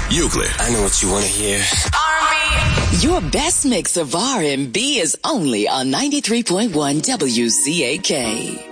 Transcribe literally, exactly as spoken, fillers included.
Euclid. I know what you want to hear. R and B. Your best mix of R and B is only on ninety-three point one W C A K.